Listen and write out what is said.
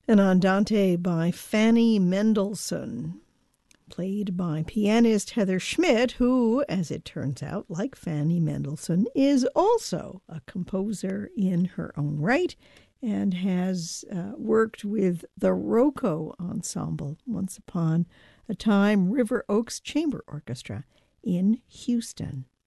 An Andante by Fanny Mendelssohn, played by pianist Heather Schmidt, who, as it turns out, like Fanny Mendelssohn, is also a composer in her own right and has worked with the Rocco Ensemble, once upon a time River Oaks Chamber Orchestra in Houston.